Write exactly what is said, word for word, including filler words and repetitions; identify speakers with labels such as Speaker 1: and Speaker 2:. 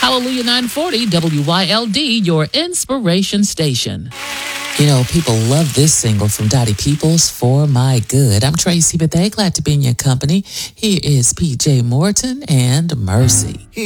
Speaker 1: Hallelujah nine forty W Y L D, your inspiration station. You know, people love this single from Dottie Peoples, For My Good. I'm Tracy Bethea, glad to be in your company. Here is P J Morton and Mercy.